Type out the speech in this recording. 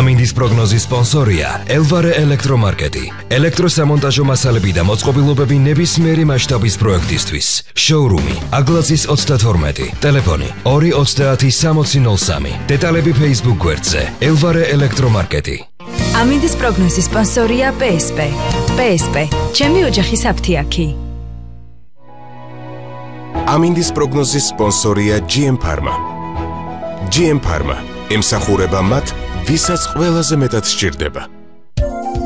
ამინდის პროგნოზის სპონსორია ელვარე ელექტრომარკეტი. ელექტროსამონტაჟო მასალები და მოწყობილობები ნებისმიერი მასშტაბის პროექტისთვის. შოურუმი აგლაძის 32. ტელეფონი 230 დეტალები Facebook გვერდზე ელვარე ელექტრომარკეტი. ამინდის პროგნოზის სპონსორია PSP. PSP ჩემი ოჯახის აფთიაქი. ამინდის პროგნოზის სპონსორია GM Pharma. GM Pharma ემსახურება მათ, ვისაც ყველაზე მეტად სჭირდება.